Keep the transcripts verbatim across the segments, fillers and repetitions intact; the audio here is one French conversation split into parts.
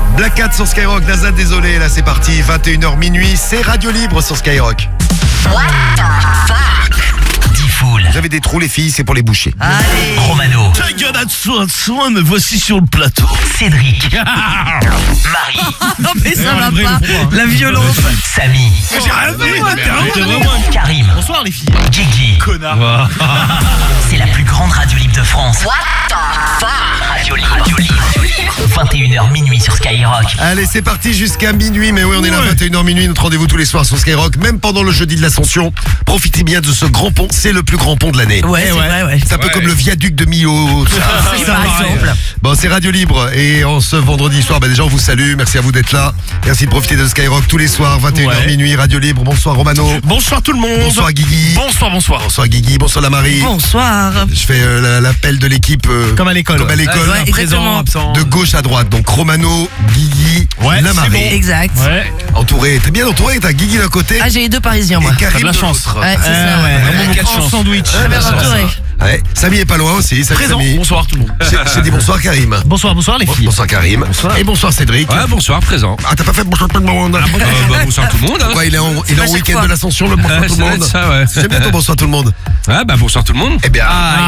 Black Cat sur Skyrock, Nazad désolé, là c'est parti, vingt et une heures minuit, c'est Radio Libre sur Skyrock. What the fuck? Diffoul. Vous avez des trous les filles, c'est pour les boucher. Allez. Romano. Ta gueule à soin, soin, me voici sur le plateau. Cédric. Marie. Non mais ça va vrai, pas, le froid. la violence. Samy. J'ai rien fait, Karim. Bonsoir les filles. Guigui. Connard. C'est la plus grande radio libre de France. What the fuck? Radio Libre. Radio Libre. vingt et une heures minuit sur Skyrock. Allez, c'est parti jusqu'à minuit, mais oui, on est là à vingt et une heures minuit, notre rendez-vous tous les soirs sur Skyrock, même pendant le jeudi de l'Ascension. Profitez bien de ce grand pont, c'est le plus grand pont de l'année. Ouais, c'est vrai, ouais. C'est un peu Ouais. comme le viaduc de Millau. C'est par exemple. Bon, c'est Radio Libre et en ce vendredi soir, bah déjà on vous salue, merci à vous d'être là. Merci de profiter de Skyrock tous les soirs, vingt et une heures Ouais. minuit, Radio Libre. Bonsoir Romano. Bonsoir tout le monde. Bonsoir Guigui. Bonsoir, bonsoir. Bonsoir Guigui, bonsoir la Marie. Bonsoir. Je fais euh, la- l'appel de l'équipe euh, Comme à l'école. Comme à l'école. Ouais, exactement. absent. De gauche à droite, donc Romano, Guigui, Ouais, la c'est Marie. Exact. Ouais. Entouré, très bien entouré, t'as Guigui d'un côté Ah, j'ai les deux parisiens, moi. et Karim T'as de la chance. l'autre. Ouais, c'est Euh, ça. ouais, vraiment quelle beaucoup de chance. sandwich. Très bien entouré. Ouais. Samy est pas loin aussi, salut Présent. Samy. Bonsoir tout le monde. J'ai j'ai dit bonsoir Karim. Bonsoir, bonsoir les filles. Bonsoir Karim. Et bonsoir Cédric. Ouais, bonsoir, présent. Ah, t'as pas fait bonsoir tout le monde. Euh, bah, bonsoir tout le monde. Hein. Ouais, il est en, il est pas en chaque week-end fois. de l'Ascension, le bonsoir Ouais, tout ça le doit monde. être ça, ouais. J'aime bien ton bonsoir tout le monde. Ouais, bah bonsoir tout le monde. Eh bien,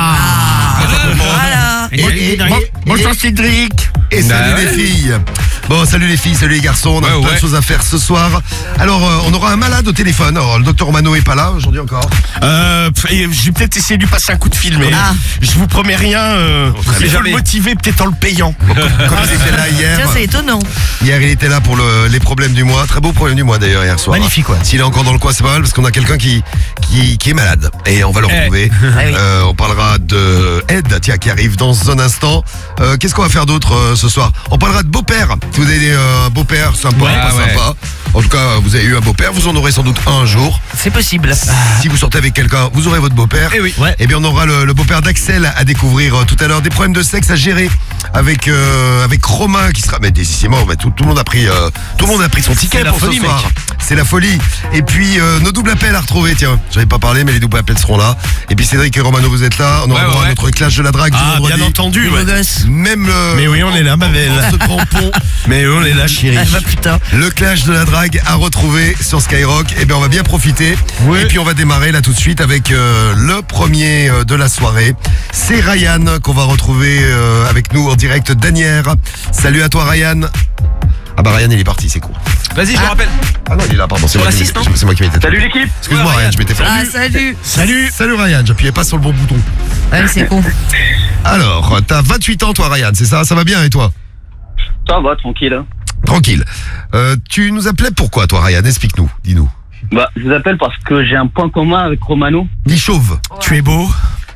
Voilà. et, et- Bonsoir Cédric. et salut Bah les ouais. filles. Bon, salut les filles, salut les garçons. On a Ouais, plein ouais. de choses à faire ce soir. Alors, euh, on aura un malade au téléphone. Alors, le docteur Romano est pas là aujourd'hui encore. Euh, pff, et je vais peut-être essayer de lui passer un coup de fil, mais Ah. je vous promets rien. Euh, sait il faut le jamais. motiver peut-être en le payant. Comme il était là hier. Tiens, c'est étonnant. Hier, il était là pour le- les problèmes du mois. Très beau problème du mois d'ailleurs hier soir. Magnifique, ouais. S'il est encore dans le coin, c'est pas mal parce qu'on a quelqu'un qui, qui, qui est malade. Et on va le Eh. retrouver. Ah oui. Euh, on parlera de Ed, tiens, qui arrive dans un instant. Euh, Qu'est-ce qu'on va faire d'autre euh, ce soir? On parlera de beau-père. Si vous avez euh, un beau-père sympa, Ouais, pas ouais. sympa. En tout cas, vous avez eu un beau-père. Vous en aurez sans doute un jour. C'est possible. Si vous sortez avec quelqu'un, vous aurez votre beau-père. Eh oui. Ouais. Eh bien, on aura le, le beau-père d'Axel à découvrir euh, tout à l'heure. Des problèmes de sexe à gérer avec euh, avec Romain qui sera. Mais décidément, mais tout, tout le monde a pris euh, tout le monde a pris son ticket C'est la pour folie, ce soir. mec. C'est la folie. Et puis euh, nos doubles appels à retrouver. Tiens, j'avais pas parlé, mais les doubles appels seront là. Et puis Cédric et Romano, vous êtes là. On aura Ouais, droit à ouais. notre clash de la drague du Ah, vendredi. bien entendu. Les Ouais. beaux gosses. Même le. Mais oui, on est là, ma belle. Ce grand pont. Mais on est là, chérie. Ah bah putain. Le clash de la drague à retrouver sur Skyrock. Eh bien, on va bien profiter. Oui. Et puis, on va démarrer là tout de suite avec euh, le premier euh, de la soirée. C'est Ryan qu'on va retrouver euh, avec nous en direct d'Anières. Salut à toi, Ryan. Ah bah Ryan, il est parti, c'est cool. Vas-y, je Ah. me rappelle. Ah non, il est là, pardon. C'est moi, la qui six, m'étais- non c'est moi qui m'étais. Salut l'équipe. Excuse-moi, Ouais, Ryan, je m'étais Ah, perdu. salut. Salut. Salut, Ryan. J'appuyais pas sur le bon bouton. Ouais, c'est con. Alors, t'as vingt-huit ans, toi, Ryan, c'est ça? Ça va bien, et toi? Ça va, tranquille. hein. Tranquille. Euh, tu nous appelais pourquoi, toi, Ryan? Explique-nous, dis-nous. Bah, je vous appelle parce que j'ai un point commun avec Romano. Dis chauve. Tu es beau.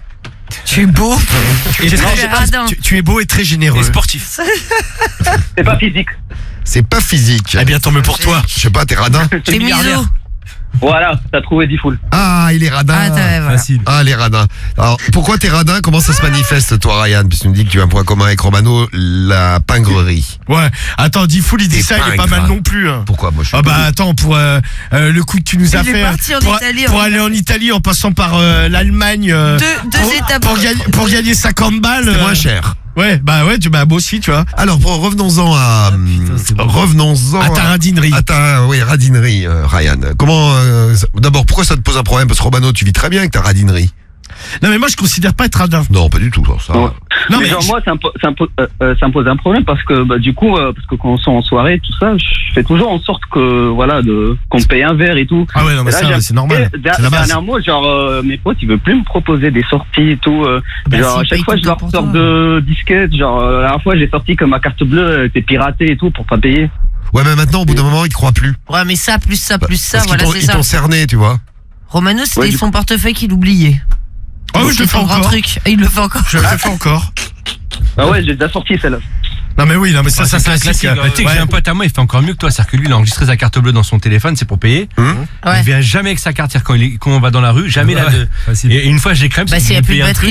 Tu es beau. Et très très- radin. tu, tu es beau et très généreux. Et sportif. C'est pas physique. C'est pas physique. Eh bien, tant mieux pour toi. Je sais pas, t'es radin? T'es milliardaire. miso. Voilà, t'as trouvé dix foules. Ah, il est radin. Ah, t'as- voilà. Facile. Ah, les radins. Alors, pourquoi t'es radin? Comment ça se manifeste, toi, Ryan? Puisque tu nous dis que tu as un point commun avec Romano, la pingrerie. Ouais. Attends, Diffoul, il dit T'es ça, il est pas pas mal grave. non plus. hein. Pourquoi? Moi, je suis. Ah bah attends, pour euh, euh, le coup que tu nous as Il est fait parti en pour, Italie, pour en aller en Italie en passant par euh, l'Allemagne euh, Deux, deux pour, étapes. pour, gagner, pour gagner cinquante balles. C'est euh, moins cher. Ouais, bah ouais, tu, bah moi aussi, tu vois. Alors, pour- revenons-en à. hum, revenons-en À ta radinerie. À ta, oui, radinerie, euh, Ryan. Comment. euh, ça- D'abord, pourquoi ça te pose un problème? Parce que Romano, tu vis très bien avec ta radinerie. Non mais moi je considère pas être radin. Non, pas du tout, ça. Ouais. Non mais mais genre, je- moi, ça me, po- ça, me po- euh, euh, ça me pose un problème parce que, bah, du coup, euh, parce que quand on sort en soirée, tout ça, je fais toujours en sorte que, voilà, de, qu'on me paye un verre et tout. Ah ouais non mais Et là, ça j'ai- c'est normal. et der- C'est la base. Dernièrement, genre, euh, mes potes, ils veulent plus me proposer des sorties et tout. euh, Bah, genre, s'ils à chaque payent fois, tout je le leur temps pour sors toi. de disquettes. Genre, euh, la dernière fois, j'ai sorti que ma carte bleue était piratée et tout pour pas payer. Ouais, mais maintenant, au bout d'un moment, il te croit plus. Ouais, mais ça, plus ça, plus ça, Parce qu'ils voilà, t'ont- c'est ils ça. t'ont cerné, tu vois. Romano, c'était Ouais, du son portefeuille qu'il oubliait. Ah oui je le C'est fais son grand encore. truc. Et il le fait encore. Je le fais encore. Ah ouais, j'ai déjà sorti celle-là. Non mais oui non mais ça Ah, ça c'est c'est un un classique. classique. Bah, tu sais que j'ai un pote à moi, il fait encore mieux que toi. C'est-à-dire que lui, il a enregistré sa carte bleue dans son téléphone, c'est pour payer. Ouais. Il vient jamais avec sa carte. C'est-à-dire quand, il est- quand on va dans la rue, jamais là de. Facile. Et une fois, j'ai crème, Bah, parce s'il y a qu'il plus de paye un truc. batterie.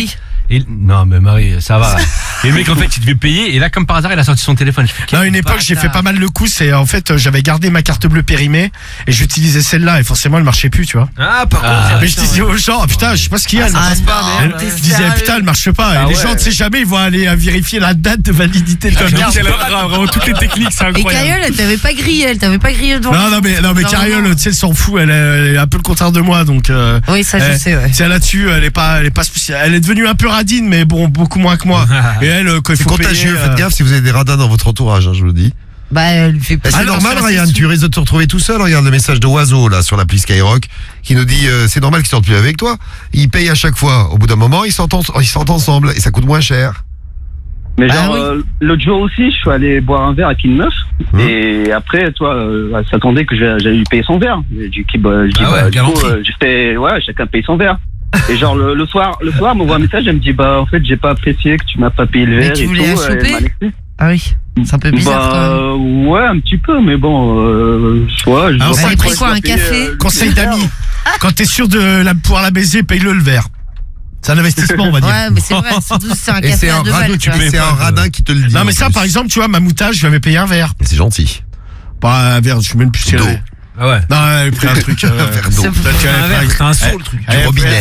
Et, non, mais Marie, ça va. Et le mec, en fait, il devait payer. Et là, comme par hasard, il a sorti son téléphone. Je fais, Non, à une époque, j'ai fait pas mal le coup. C'est en fait, euh, j'avais gardé ma carte bleue périmée et j'utilisais celle-là et forcément, elle marchait plus, tu vois. Ah, par Ah, contre. mais je disais aux gens, ah, putain, je sais pas ce qu'il y a. elle marche Ah, pas. non, Elle- t'es Je disais, sérieux putain, elle marche pas. Ah et les ouais. gens, tu sais jamais, ils vont aller euh, vérifier la date de validité de ta Putain, carte. quelle horreur, vraiment, toutes les techniques, c'est Et incroyable. Carriole, elle t'avait pas grillé, elle t'avait pas grillé devant. Non, non, mais, non, mais Non, Carriole, non. tu sais, elle s'en fout. Elle est, elle est un peu le contraire de moi, donc. Euh, Oui, ça, je elle- sais, ouais. tu sais, là-dessus, elle est pas, elle est pas spéciale. Elle est devenue un peu radine, mais bon, beaucoup moins que moi. Et elle, euh, quand il C'est faut contagieux, payer, faites euh, gaffe si vous avez des radins dans votre entourage, hein, je vous le dis. Bah, elle fait Eh, pas. c'est Ah non, normal, ça, c'est Ryan, sûr. tu risques de te retrouver tout seul. Regarde le message de Oiseau, là, sur l'appli Skyrock, qui nous dit, euh, c'est normal qu'ils sortent plus avec toi. Ils payent à chaque fois. Au bout d'un moment, ils sortent, en- ils sortent ensemble et ça coûte moins cher. Mais Ah genre, oui. euh, l'autre jour aussi, je suis allé boire un verre avec une meuf. Hum. Et après, toi, euh, elle s'attendait que j'a- j'allais lui payer son verre. Et du coup, bah, je dis, Ah ouais, bah, du coup, galanterie. euh, j'ai fait, ouais, chacun paye son verre. Et genre, le, le soir, le soir, elle m'envoie un message, elle me dit, bah, en fait, j'ai pas apprécié que tu m'as pas payé le Mais verre. tu et voulais tout. la Elle choper m'a laissé. Ah oui, c'est un peu bizarre quand même. Bah, ouais, un petit peu, mais bon, euh, je vois. Je Alors, vois ça, pas elle pourquoi pris quoi, je dois un payer, café euh, Conseil le verre. d'amis. Quand t'es sûr de la, pouvoir la baiser, paye-le le verre. C'est un investissement, on va dire. Ouais, mais c'est vrai, surtout si c'est un Et c'est café à un deux radin, balles, tu tu vois. payes, c'est un radin qui te le dit. Non, en mais ça, plus. par exemple, tu vois, ma moutage, je lui avais payé un verre. Et c'est gentil. Pas un verre, je suis même plus si elle D'eau. avait- Ah ouais. Non, elle avait pris un truc. euh, Un verre d'eau. C'est- peut-être qu'elle Un avait verre, pris- c'était un saut, le truc. elle avait robinet.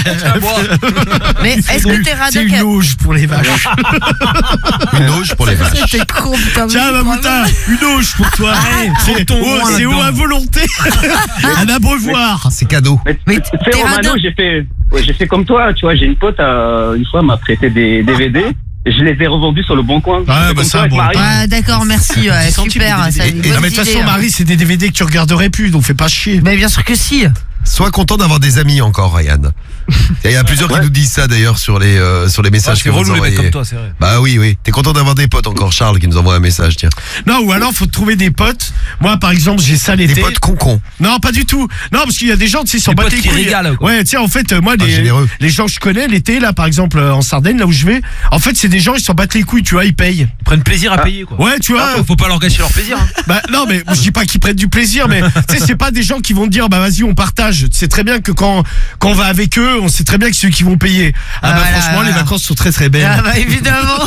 pris- Mais est-ce que t'es C'est radin une qu'à- auge pour les vaches. Une auge pour les vaches. T'es con, putain. Tiens, mais ma vraiment. moutarde, une auge pour toi. C'est ton oh, roi c'est haut là-dedans. à volonté. Un abreuvoir. C'est cadeau. Mais, Mais tu t'es sais, Romano, radin. j'ai fait, ouais, j'ai fait comme toi, tu vois, j'ai une pote, euh, une fois, m'a prêté des D V D, et je les ai revendus sur le bon coin. bah Comme ça, toi avec bon. Marie. Ouais, d'accord, merci, ouais, dix centimes super, de ça D V D. a une Et- et Non, bonne mais de toute idée, façon, hein. Marie, c'est des D V D que tu regarderais plus, donc fais pas chier. Mais bien sûr que si. Sois content d'avoir des amis encore, Ryan. Il y a plusieurs qui nous disent ça d'ailleurs sur les euh, sur les messages C'est que vous relou, les mecs envoyez. comme toi, c'est vrai. Bah oui, oui. T'es content d'avoir des potes encore, Charles, qui nous envoie un message, tiens. Non, ou alors, faut te trouver des potes. Moi, par exemple, j'ai ça Des l'été. potes concons. Non, pas du tout. Non, parce qu'il y a des gens, tu sais, ils s'en Des battent potes les qui couilles. régalent, quoi. Ouais, tu sais, en fait, euh, moi, Ah, les, généreux. les gens que je connais, l'été, là, par exemple, euh, en Sardaigne, là où je vais, en fait, c'est des gens, ils s'en battent les couilles, tu vois, ils payent. Ils prennent plaisir à payer, quoi. Ouais, tu vois. Faut- Faut pas leur gâcher leur plaisir. hein. Bah, non, mais je dis pas qu'ils prennent du plaisir, mais tu sais, c'est pas des gens qui vont te dire, bah, vas-y, on partage. Tu sais très bien que quand, quand on va avec eux, on sait très bien que c'est eux qui vont payer. Ah, Ah, bah, voilà, franchement, les voilà. vacances sont très très belles. Ah bah évidemment.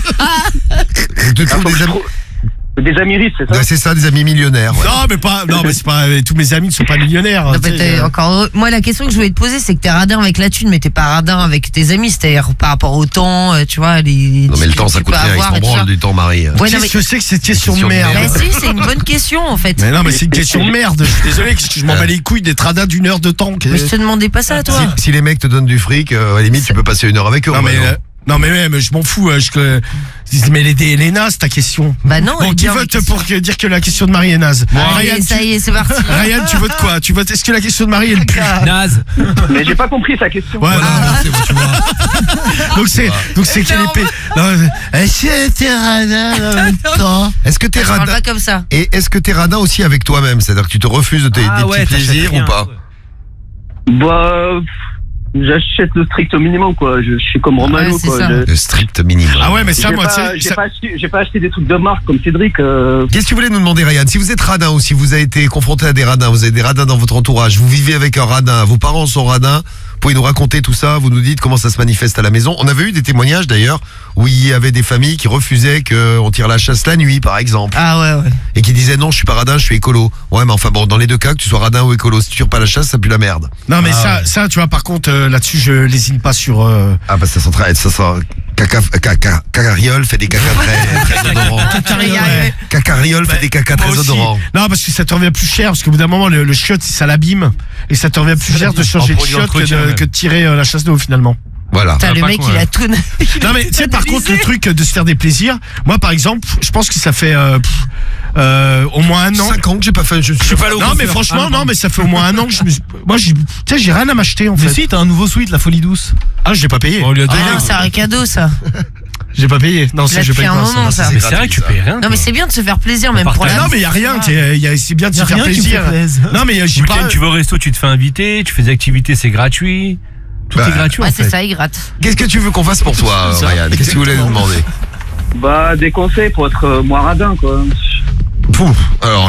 Tu te trouves Faut que des je amis. trouve- Des amis riches, c'est ça? Ouais, c'est ça, des amis millionnaires. ouais. Non, mais pas, non, mais c'est pas, tous mes amis ne sont pas millionnaires. Non, tu mais sais, t'es euh. encore heureux. Moi, la question que je voulais te poser, c'est que t'es radin avec la thune, mais t'es pas radin avec tes amis, c'est-à-dire par rapport au temps, euh, tu vois, les. Non mais le temps que ça tu coûte peux rien, ils avoir s'en et tout ça. branlent du temps, Marie. Ouais, non, mais. Qu'est-ce que c'est que cette question de question de merde? merde. Bah si, c'est une bonne question en fait. Mais non, mais c'est une question de merde. Je suis désolé, que je m'en bats les couilles des radins d'une heure de temps. Mais je te demandais pas ça, toi. Si, si les mecs te donnent du fric, euh, à la limite tu peux passer une heure avec eux. Non, mais, Romano. euh, non, mais, ouais, mais je m'en fous. euh, Je, que- mais les, les, les nazes, ta question. Bah non. Bon, elle qui dit, vote mais pour que- dire que la question de Marie est naze? Allez, Ryan, ça tu, y est, c'est parti. Ryan, tu votes quoi? Tu votes, est-ce que la question de Marie est le plus? Naze. Mais j'ai pas compris sa question. Ouais, non, non, c'est bon, tu vois. Donc c'est, donc c'est quelle épée? Non, est-ce que t'es radin en même temps? Est-ce que t'es Je parle radin pas comme ça. et est-ce que t'es radin aussi avec toi-même? C'est-à-dire que tu te refuses de tes, Ah des ouais, petits t'achètes plaisirs rien, ou pas? ouais. Bah, j'achète le strict minimum, quoi. Je, je suis comme Romano, Ouais, c'est quoi. ça. Je- Le strict minimum. Ah ouais, mais ça, J'ai moi, tu pas, sais, j'ai ça- pas acheté, j'ai pas acheté des trucs de marque comme Cédric. Euh, Qu'est-ce que tu voulais nous demander, Ryan? Si vous êtes radin ou si vous avez été confronté à des radins, vous avez des radins dans votre entourage, vous vivez avec un radin, vos parents sont radins, vous pouvez nous raconter tout ça, vous nous dites comment ça se manifeste à la maison. On avait eu des témoignages d'ailleurs où il y avait des familles qui refusaient qu'on tire la chasse la nuit, par exemple, Ah ouais, ouais. et qui disaient non, je suis pas radin, je suis écolo. Ouais, mais enfin bon, dans les deux cas, que tu sois radin ou écolo, si tu tires pas la chasse, ça pue la merde. non, mais Ah ça, ouais. ça, tu vois, par contre, euh, là-dessus, je lésine pas sur. euh, Ah bah ça sent très, ça sent caca, caca, cacariole fait des cacas très, très odorants. ouais. Cacariole fait des cacas Moi très aussi. odorants. Non, parce que ça te revient plus cher, parce qu'au bout d'un moment, le, le chiotte, ça l'abîme, et ça te revient plus cher de changer En de produit chiotte que d'entretien, de, même. que de tirer euh, la chasse d'eau finalement. Voilà. Putain, le pas mec, con, il ouais. a tout. Non, mais tu sais, par contre, le truc de se faire des plaisirs, moi, par exemple, je pense que ça fait euh, pff, euh, au moins un an. cinq ans que j'ai pas fait, je Je suis pas allé au Non, mais coiffeur. franchement, Ah, non, mais ça fait au moins un an que je me suis... Moi, j'ai- tu sais, j'ai rien à m'acheter, en Mais fait. si, t'as un nouveau suite, la folie douce. Ah, j'ai pas payé. On lui a donné. Ah non, c'est un cadeau ça. J'ai pas payé. Non, Il ça, a je depuis paye un pas. moment, ça. ça. Mais c'est vrai que tu payes rien. Non, mais c'est bien de se faire plaisir, même partage. pour Ah la non, mais y a rien. t'es- y a- C'est bien de Y se a faire rien qui me fait plaisir. plaisir. Non, mais euh, j'ai Week-end, pas... tu vas au resto, tu te fais inviter, tu fais des activités, c'est gratuit. Tout Bah, est gratuit Ouais, en c'est fait. ça, il gratte. Qu'est-ce que tu veux qu'on fasse pour toi, C'est ça. Ryan? Qu'est-ce que tu voulais nous demander? bah, des conseils pour être euh, moins radin, quoi. Pouf, alors là,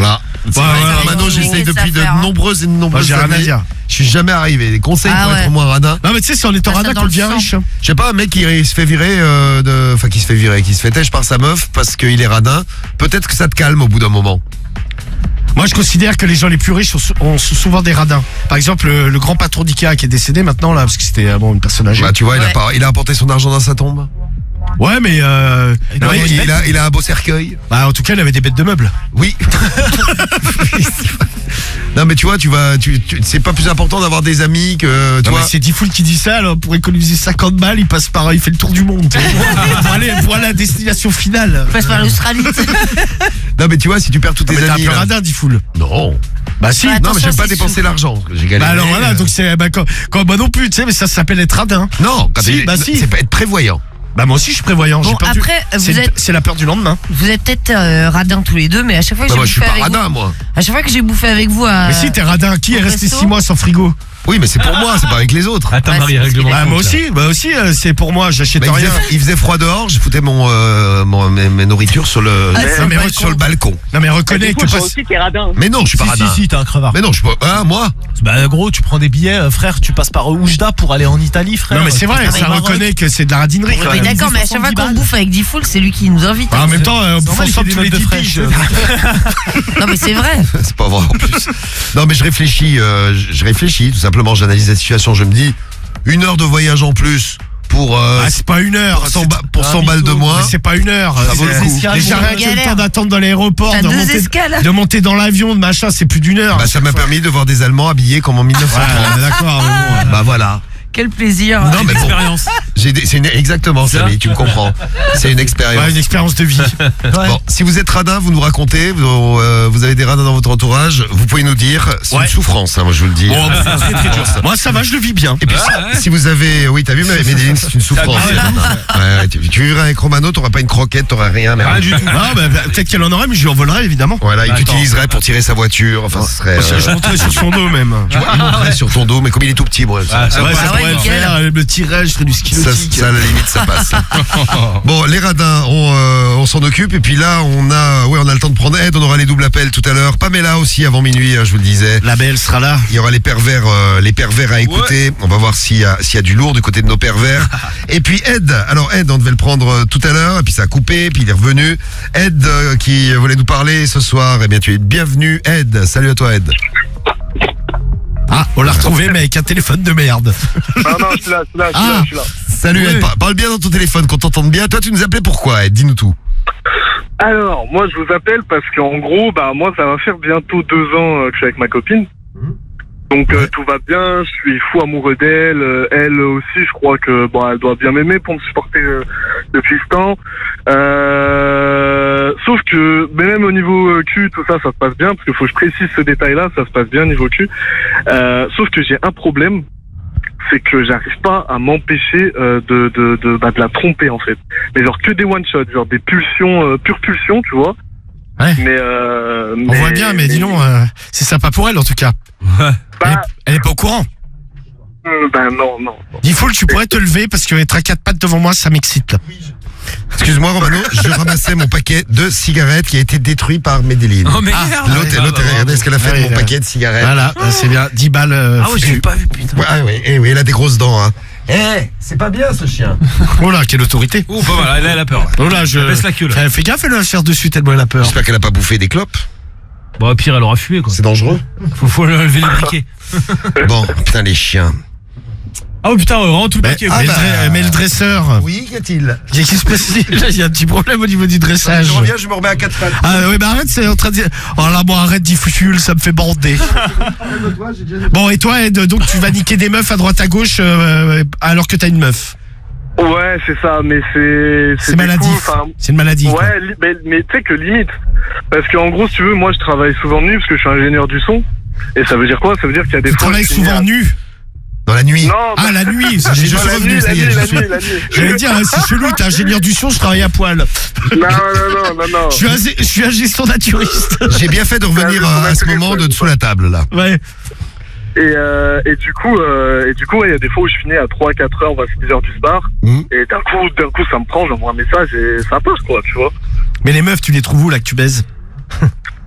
C'est Ouais, vrai, ouais, Mano, ouais, j'essaye ouais, depuis ça de faire, hein. nombreuses et de Moi, nombreuses j'ai rien à années. dire. Je suis jamais arrivé. Des conseils Ah pour ouais. être moins radin. Non mais tu sais, si on est en Ah, ça radin dans qu'on le devient sang. riche. Je sais pas, un mec qui se fait virer, euh, de, enfin qui se fait virer, qui se fait têche par sa meuf parce qu'il est radin. Peut-être que ça te calme au bout d'un moment. Moi, je considère que les gens les plus riches ont, ont souvent des radins. Par exemple, le, le grand patron d'Ikea qui est décédé maintenant là, parce que c'était euh, bon une personne âgée. Bah tu vois, il a Ouais. pas, il a apporté son argent dans sa tombe. Ouais, mais euh, Non, non, il, il- il a, il a un beau cercueil. bah, en tout cas, il avait des bêtes de meubles. Oui. Non mais tu vois, tu vas, tu, tu- c'est pas plus important d'avoir des amis que tu Non, mais vois. c'est Diffoul qui dit ça, alors pour économiser cinquante balles, il passe par, il fait le tour du monde. tu sais. pour, aller, pour aller à la destination finale. On passe par l'Australie. Non mais tu vois, si tu perds tous Ah, tes mais t'es un amis. peu là- radin, Diffoul. Non. Bah si. Bah, Non mais attention, j'aime pas c'est dépenser sous. l'argent. parce que J'ai galéré. Bah alors voilà, donc c'est bah, quand, quand moi non plus, tu sais, mais ça, ça s'appelle être radin. Non, quand Si, t'es- bah si. c'est pas être prévoyant. Bah moi aussi je suis prévoyant. Bon, j'ai perdu- après, c'est, vous êtes- c'est la peur du lendemain. Vous êtes peut-être euh, radins tous les deux, mais à chaque fois que Bah, j'ai moi je suis bouffé pas avec radin vous, moi. à chaque fois que j'ai bouffé avec vous à. Mais si t'es radin, qui au est resté resto six mois sans frigo? Oui mais c'est pour moi, c'est pas avec les autres. Attends, Ouais, Marie, c'est règlement. Bah de moi compte, là. aussi, bah aussi euh, c'est pour moi, j'achète Bah, il, rien. faisait, il faisait froid dehors, je foutais mon, euh, mon- mes, mes nourritures sur le, Ah, sur non, le mais balcon. sur le balcon. Non mais reconnais Du que coup, toi pas... aussi, t'es radin. Mais non, je suis pas Si, radin. si, si, t'es un crevard. Mais non, je suis pas. Ah, moi. Bah, gros, tu prends des billets, euh, frère, tu passes par Oujda pour aller en Italie, frère. Non mais c'est vrai, Ah, ça mais Maroc. reconnaît que c'est de la radinerie quand Mais même. d'accord, mais à chaque fois qu'on soixante-dix bouffe avec Diffoul, c'est lui qui nous invite. Ah, en même temps, euh, on C'est bouffe normal, il ensemble fait tous des les notes de dix fraîche. piges. Non, mais c'est vrai. C'est pas vrai en plus. Non, mais je réfléchis. euh, je je réfléchis, tout simplement. J'analyse la situation. Je me dis, une heure de voyage en plus pour, euh, Ah, c'est pas une heure. pour cent, c'est- ba- pour un cent balles de mytho. moins. Mais c'est pas une heure. Ça vaut le C'est- coup. escales, Déjà mon rien que le galère. temps d'attendre dans l'aéroport, T'as de deux monter, escales. de monter dans l'avion, de machin, c'est plus d'une heure. Bah, ça m'a permis de voir des Allemands habillés comme en mille neuf cent Ouais, trente. d'accord, mais bon, Bah voilà. Quel plaisir. Non, mais bon. Expérience. J'ai des- c'est une- exactement, Ça Samy, tu me comprends. C'est une ouais, expérience. une expérience de vie. Bon, si vous êtes radin, vous nous racontez, vous, euh, vous avez des radins dans votre entourage, vous pouvez nous dire. C'est Ouais. une souffrance, hein, moi je vous le dis. Bon, c'est très très dur ça. Moi ça va, je le vis bien. Et puis si, si vous avez, oui, t'as vu, mais Medellin, c'est une souffrance. Ouais, ouais, tu, tu vivrais avec Romano, t'auras pas une croquette, t'auras rien, mais Rien du tout. Non, bah, bah, peut-être qu'elle en aurait, mais je lui en volerai évidemment. Voilà, il Attends. t'utiliserait pour tirer sa voiture. Enfin, ce serait. Je, euh, je monterai sur son dos même. tu vois, il monterait sur ton dos, mais comme il est tout petit, moi. Ah, ça, ça Ouais, va, ça Ah ouais, pourrait le nickel. faire, elle me tirerait, je ferais du ski ça, nautique. ça, à la limite, ça passe. Bon, les radins, on, euh, on s'en occupe. Et puis là, on a, ouais, on a le temps de prendre aide. On aura les doubles appels tout à l'heure. Pamela aussi avant minuit, hein, je vous le disais. La belle sera là. Il y aura les pervers, euh, les pervers à écouter. On va voir s'il y a, s'il y a du lourd du côté de nos pervers. Et puis Ed. Alors Ed, on devait le prendre euh, tout à l'heure, et puis ça a coupé, puis il est revenu. Ed, euh, qui voulait nous parler ce soir. Eh bien, tu es bienvenu, Ed. Salut à toi, Ed. Ah, on l'a retrouvé, mais avec un téléphone de merde. Non, non, je suis là, je suis là, je suis Ah. là, je suis là. Salut Oui. Ed. Par- Parle bien dans ton téléphone, qu'on t'entende bien. Toi, tu nous appelais pourquoi, Ed? Dis-nous tout. Alors, moi, je vous appelle parce qu'en gros, bah, moi, ça va faire bientôt deux ans euh, que je suis avec ma copine. Donc, euh, Ouais. tout va bien, je suis fou amoureux d'elle. euh, Elle aussi, je crois que, bon, elle doit bien m'aimer pour me supporter euh, depuis ce temps. Euh, sauf que, mais même au niveau euh, cul, tout ça, ça se passe bien, parce qu'il faut que je précise ce détail-là, ça se passe bien niveau cul. Euh, sauf que j'ai un problème, c'est que j'arrive pas à m'empêcher euh, de, de, de, bah, de la tromper, en fait. Mais genre que des one-shots, genre des pulsions, euh, pure pulsions, tu vois. Ouais. Mais, euh, On voit bien, mais dis donc, euh, c'est sympa pour elle en tout cas. Elle, Bah, est- elle est pas au courant. euh, bah non, non. Il faut que tu pourrais te lever parce qu'être à quatre pattes devant moi, ça m'excite là. Excuse-moi, Romano, je ramassais mon paquet de cigarettes qui a été détruit par Medellin. Oh merde. L'autre, Ah, l'autre, bah, regardez ce qu'elle a fait Ouais, de mon ouais. paquet de cigarettes. Voilà, euh, c'est bien. dix balles. euh, Ah ouais, foutues. j'ai pas vu, putain. Ouais, ah oui, eh oui, elle a des grosses dents. Hein. Eh, c'est pas bien ce chien. Oh là, quelle autorité. Oh, pas mal, là, elle a peur. Oh là, je. Baisse la queue, là. Fais, fais gaffe, elle va se faire dessus tellement elle a peur. J'espère qu'elle a pas bouffé des clopes. Bon, au pire, elle aura fumé, quoi. C'est dangereux. Faut, faut lever les briquets. Bon, putain, les chiens. Ah, oh putain, vraiment tout le Mais, paquet. ah mais, quoi. bah. le, dre- mais le dresseur. Oui, qu'y a-t-il? Qu'est-ce qui se passe ici Là, il y a un petit problème au niveau du dressage. Je reviens, je me remets à quatre pattes. Ah oui, bah arrête, c'est en train de dire. Oh là, bon, arrête, difficile, ça me fait bander. Bon, et toi, Ed, donc tu vas niquer des meufs à droite à gauche euh, alors que t'as une meuf. Ouais, c'est ça, mais c'est... C'est du maladif. coup, enfin, C'est une maladie. quoi. ouais, li- mais, mais tu sais que limite. Parce qu'en gros, si tu veux, moi, je travaille souvent de nuit parce que je suis ingénieur du son. Et ça veut dire quoi? Ça veut dire qu'il y a des Tu fois... travailles je finis souvent à- nu. Dans la nuit. Non, Ah, la nuit, ça, j'ai Je non, suis la revenu, nuit, ça la y est, nuit, je la suis- nuit, la nuit. J'allais dire, hein, c'est chelou, t'es ingénieur du son, je travaille à poil. Non, non, non, non, non. Je suis un, je suis un gestion naturiste. J'ai bien fait de revenir Ah, euh, à ce je moment de comprends. dessous la table, là. Ouais. Et, euh, et du coup, euh, et du coup, il y a des fois où je finis à trois quatre heures, voire six heures du bar. Mhm. Et d'un coup, d'un coup, ça me prend, j'envoie un message et ça passe, quoi, tu vois. Mais les meufs, tu les trouves où là que tu baises?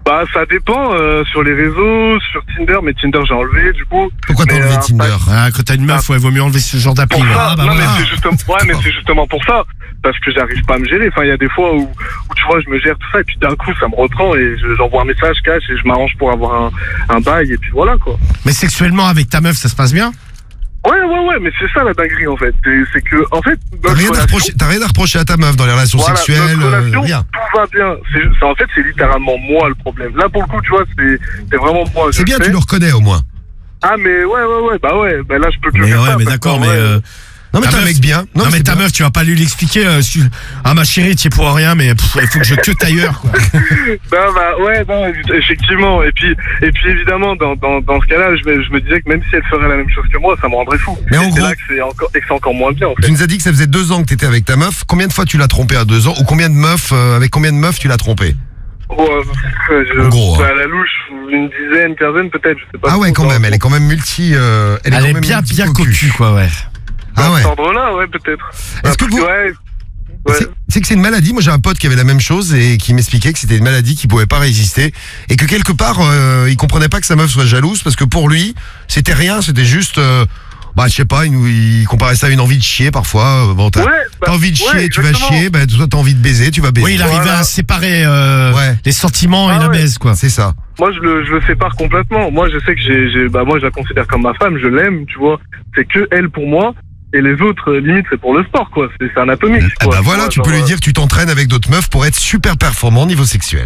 Bah, ça dépend, euh, sur les réseaux, sur Tinder, mais Tinder, j'ai enlevé, du coup. Pourquoi t'as Mais, enlevé euh, Tinder? Ah, quand t'as une meuf, ouais, vaut mieux enlever ce genre d'appli. Pour ouais. ça, Ah, bah non, voilà. mais c'est justement, ouais, mais c'est justement pour ça. Parce que j'arrive pas à me gérer. Enfin, il y a des fois où, où, tu vois, je me gère tout ça, et puis d'un coup, ça me reprend, et je- j'envoie un message cash, et je m'arrange pour avoir un, un bail, et puis voilà, quoi. Mais sexuellement, avec ta meuf, ça se passe bien? Ouais, ouais, ouais, mais c'est ça la dinguerie, en fait. C'est c'est que, en fait, T'as notre rien, à relation- reprocher, t'as rien à reprocher à ta meuf dans les relations Voilà, sexuelles, notre euh, relation, rien. tout va bien. C'est, c'est- en fait, c'est littéralement moi le problème. Là, pour le coup, tu vois, c'est, c'est vraiment moi. je C'est bien, le tu sais. le reconnais au moins. Ah, mais ouais, ouais, ouais, bah ouais, bah là, je peux que Mais faire ouais, ça, mais parce d'accord, qu'en mais. vrai, euh, Non mais Ta t'es un meuf- mec bien. Non, mais c'est ta bien. meuf, tu vas pas lui l'expliquer. Euh, su- ah, ma chérie, tu es pour rien, mais pff, il faut que je cut ailleurs, quoi. bah, bah, ouais, non, effectivement. Et puis, et puis évidemment, dans, dans, dans ce cas-là, je me, je me disais que même si elle ferait la même chose que moi, ça me rendrait fou. Mais en et c'est gros- là que c'est encore, et que c'est encore moins bien, en fait. Tu nous as dit que ça faisait deux ans que t'étais avec ta meuf. Combien de fois tu l'as trompé à deux ans? Ou combien de meufs, euh, avec combien de meufs tu l'as trompé? Oh, euh, je, En gros, hein. bah, à la louche, une dizaine, quinzaine, peut-être, je sais pas. Ah ouais, trop, quand dans- même. Elle est quand même multi. euh, elle est Elle quand est même bien, multi bien cocu. cocu, quoi, ouais. Ah Dans ouais. cet ordre-là, ouais, peut-être. Est-ce que Parce vous- ouais, ouais. C'est- C'est que c'est une maladie. Moi, j'ai un pote qui avait la même chose et qui m'expliquait que c'était une maladie qui pouvait pas résister et que quelque part, euh, il comprenait pas que sa meuf soit jalouse parce que pour lui, c'était rien. C'était juste, euh, bah, je sais pas. Il, nous- il comparait ça à une envie de chier parfois. Euh, Bon, t'as Ouais, bah, t'as envie de chier, ouais, tu vas exactement. chier. Bah, toi, t'as envie de baiser, tu vas baiser. Oui, il arrivait Voilà. à séparer euh, Ouais. les sentiments et Ah la ouais. baise, quoi. C'est ça. Moi, je le, je le sépare complètement. Moi, je sais que j'ai, j'ai, bah, moi, je la considère comme ma femme, je l'aime, tu vois. C'est que elle pour moi, et les autres, euh, limite, c'est pour le sport, quoi. C'est, c'est anatomique, Ah quoi. bah voilà, vois, tu peux genre, lui euh, dire que tu t'entraînes avec d'autres meufs pour être super performant au niveau sexuel.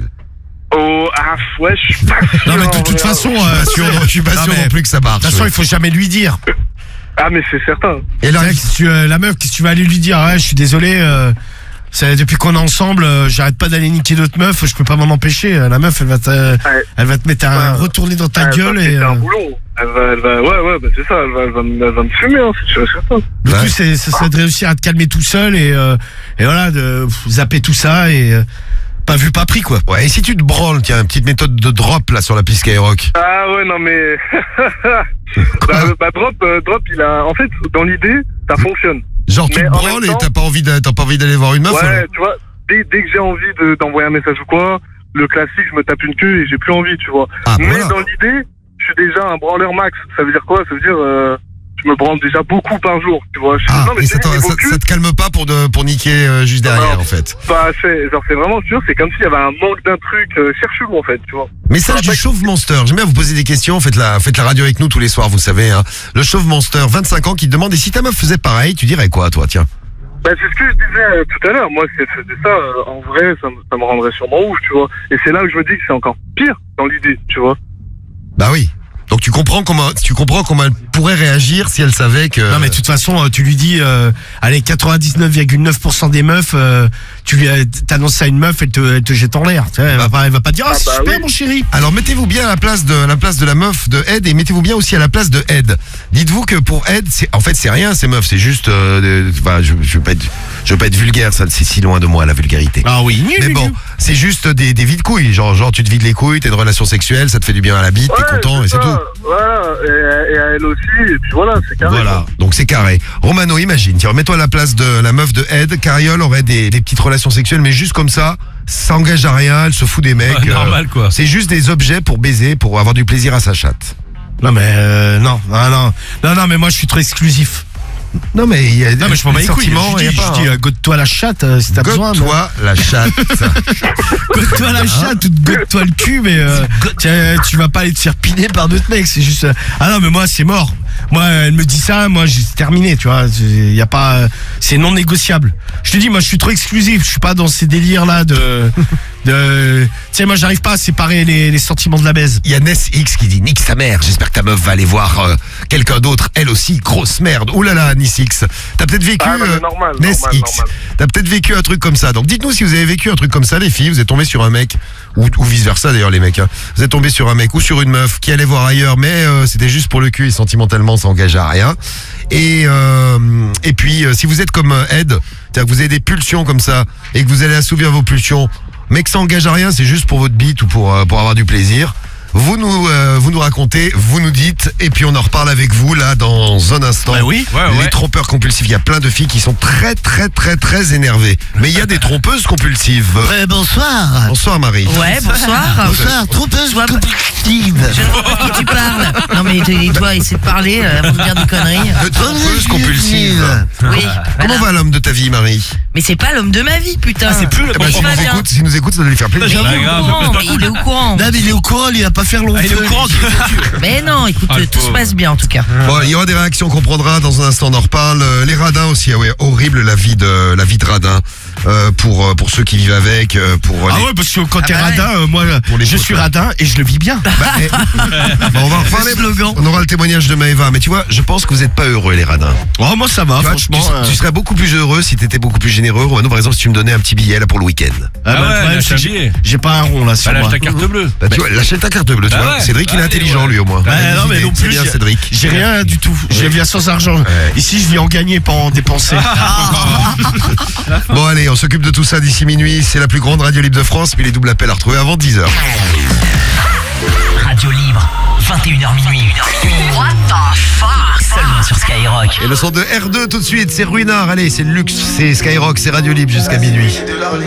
Oh, ah, ouais, je suis pas sûr. Non, mais de en toute vrai. façon, Je suis euh, pas sûr, je suis pas non, sûr mais- non plus que ça marche. de toute façon, oui. il faut jamais lui dire. Ah, mais c'est certain. Et là, C'est vrai que si tu, euh, la meuf, qu'est-ce que tu vas aller lui dire? Ouais, je suis désolé, euh, c'est- depuis qu'on est ensemble, euh, j'arrête pas d'aller niquer d'autres meufs, je peux pas m'en empêcher. Euh, La meuf, elle va te, Ouais. elle va te mettre un Ouais. retourner dans ta Elle gueule va et. péter euh, un boulon. Elle va, elle va, ouais, ouais, bah, c'est ça, elle va, elle va, me- elle va me fumer, hein, c'est sûr et certain. Le Ouais. tout, c'est, ça serait de réussir à te calmer tout seul et, euh, et voilà, de pff, zapper tout ça et euh, pas vu, pas pris, quoi. ouais, et si tu te branles, tiens, une petite méthode de drop là sur la piste Skyrock. Ah, ouais, non, mais. bah, bah, drop, euh, drop, il a. En fait, dans l'idée, ça fonctionne. Genre tu Mais te en branles même et temps- t'as pas envie d'a- t'as pas envie d'aller voir une meuf Ouais, alors tu vois, dès, dès que j'ai envie de, d'envoyer un message ou quoi, le classique, je me tape une queue et j'ai plus envie, tu vois. Ah, bah Mais voilà. dans l'idée, je suis déjà un branleur max. Ça veut dire quoi? Ça veut dire, euh, je me branle déjà beaucoup par jour, tu vois. Je- Ah, non, mais et c'est ça, t'en- niveau ça, cul, ça te calme pas pour, de, pour niquer euh, juste derrière Non. en fait. bah, c'est, genre, c'est vraiment sûr, c'est comme s'il y avait un manque d'un truc, euh, cherche-le, en fait, tu vois. Message du Chauve Monster. J'aime bien vous poser des questions. Faites la, faites la radio avec nous tous les soirs, vous savez. Hein. Le Chauve Monster, vingt-cinq ans, qui te demande et si ta meuf faisait pareil, tu dirais quoi toi, tiens? Bah, c'est ce que je disais euh, tout à l'heure. Moi, si elle faisait ça, euh, en vrai, ça, me- ça me rendrait sûrement ouf, tu vois. Et c'est là que je me dis que c'est encore pire dans l'idée, tu vois. Bah oui. Donc tu comprends comment, tu comprends comment elle pourrait réagir si elle savait que. Non mais de toute façon euh, tu lui dis euh, allez quatre-vingt-dix-neuf virgule neuf pour cent des meufs euh, tu lui euh, t'annonces ça à une meuf elle te, elle te jette en l'air tu sais, elle, va pas, elle va pas dire ah, Ah c'est bah super oui. mon chéri. Alors mettez-vous bien à la place de à la place de la meuf de Ed et mettez-vous bien aussi à la place de Ed. Dites-vous que pour Ed, c'est en fait c'est rien ces meufs, c'est juste euh, de- enfin, je, je veux pas être je veux pas être vulgaire, ça c'est si loin de moi la vulgarité. Ah oui nul, Mais nul, bon, nul. c'est juste des, des vides couilles, genre genre tu te vides les couilles, t'as une relation sexuelle, ça te fait du bien à la bite, t'es Ouais, content et c'est ça, tout. Voilà, et, et à elle aussi, et puis voilà, c'est carré. Voilà, donc c'est carré. Romano, imagine, tiens, remets-toi à la place de la meuf de Ed. Cariole aurait des, des petites relations sexuelles, mais juste comme ça, ça engage à rien, elle se fout des mecs. Ouais, normal, quoi. C'est juste des objets pour baiser, pour avoir du plaisir à sa chatte. Non mais euh, non non non non non mais moi je suis trop exclusif. Non mais il y a Non mais je m'en bats des les couilles. sentiments, Je il y dis, a pas, je dis hein. euh, gote-toi la chatte euh, si t'as besoin. mais- Gote-toi la chatte. Gote-toi la chatte ou gote-toi le cul, mais euh, tiens, tu vas pas aller te faire piner par d'autres mecs, c'est juste. euh, Ah non, mais moi c'est mort. Moi, elle me dit ça, moi j'ai c'est terminé, tu vois. Il y a pas, euh, c'est non négociable. Je te dis, moi je suis trop exclusif, je suis pas dans ces délires là de, de. Tu sais, moi j'arrive pas à séparer les, les sentiments de la baise. Il y a Ness X qui dit nique sa mère, j'espère que ta meuf va aller voir euh, quelqu'un d'autre, elle aussi, grosse merde. Ouh là là, Ness X. T'as peut-être vécu Ah, non, mais euh, normal, Ness normal, X. normal. T'as peut-être vécu un truc comme ça. Donc dites-nous si vous avez vécu un truc comme ça, les filles, vous êtes tombé sur un mec ou, ou vice versa d'ailleurs les mecs. Hein. Vous êtes tombé sur un mec ou sur une meuf qui allait voir ailleurs, mais euh, c'était juste pour le cul et sentimentalement ça engage à rien. Et euh, et puis euh, si vous êtes comme euh, Ed, c'est-à-dire que vous avez des pulsions comme ça et que vous allez assouvir vos pulsions, mais que ça engage à rien, c'est juste pour votre bite ou pour euh, pour avoir du plaisir. Vous nous, euh, vous nous racontez, vous nous dites, et puis on en reparle avec vous là dans un instant. Bah oui. Ouais, Les ouais. trompeurs compulsifs, il y a plein de filles qui sont très très très très énervées. Mais il y a des trompeuses compulsives. Ouais, bonsoir. Bonsoir Marie. Ouais, bonsoir. Bonsoir, trompeuse Sois- compulsive. Je ne vois pas de qui tu parles. Non mais tu dois essayer de parler euh, avant de dire des conneries. De trompeuses compulsives. Oui. Comment voilà. va l'homme de ta vie, Marie? Mais c'est pas l'homme de ma vie, putain. Ah, c'est plus le Eh ben, Il s'il va nous bien. écoute, s'il nous écoute, ça doit lui faire Mais plaisir. il est grave. au courant, mais il est au courant. Non, mais il est au courant, il va pas faire long Ah, il est feu. au courant qu'il Mais non, écoute, Ah, le tout se pauvre. passe bien en tout cas. Bon, il y aura des réactions qu'on prendra dans un instant, on en reparle. Euh, Les radins aussi, ah ouais, horrible la vie de la vie de radin euh, pour euh, pour ceux qui vivent avec, euh, pour Ah les- ouais, parce que quand Ah t'es bah ouais. radin, euh, moi, Pour les je autres, suis ouais. radin et je le vis bien. Bah, eh, bon, on va en reparler. slogan. On aura le témoignage de Maëva, mais tu vois, je pense que vous n'êtes pas heureux les radins. Oh, moi ça va, Tu vois, tu, franchement. euh, tu serais beaucoup plus heureux si t'étais beaucoup plus généreux. Romano, par exemple, si tu me donnais un petit billet là pour le week-end. ah Ah bah, le ouais, problème, lâche c'est un que j'ai- billet. j'ai pas un rond là sur Bah, lâche moi. ta carte bleue. Bah, tu vois, lâchez ta carte bleue, tu Bah vois. ouais. Cédric, il est Allez, intelligent ouais. lui au moins. Ouais, Il a non, des mais idées. non C'est plus, bien, j'ai- Cédric. J'ai rien du tout. Je viens sans argent. Ici, je vis en gagner, pas en dépenser. Bon, allez, on s'occupe de tout ça d'ici minuit. C'est la plus grande radio libre de France, puis les doubles appels à retrouver avant dix heures. Radio libre, vingt et une heures minuit. What the fuck? Seulement sur Skyrock. Et le son de R deux tout de suite, c'est Ruinard. Allez, c'est le luxe, c'est Skyrock, c'est Radio Libre jusqu'à minuit.